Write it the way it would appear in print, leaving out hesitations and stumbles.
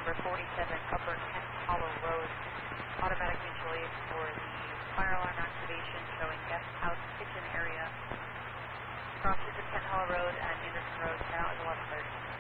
number 47, Upper Kent Hollow Road. Automatic mutual aid for the fire alarm activation showing guest house kitchen area. Crosses of Kent Hollow Road and Anderson Road, now is 11:30.